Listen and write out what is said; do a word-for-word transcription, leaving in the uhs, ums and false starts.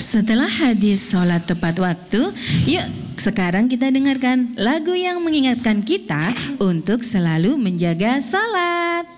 Setelah hadis sholat tepat waktu, yuk sekarang kita dengarkan lagu yang mengingatkan kita untuk selalu menjaga sholat.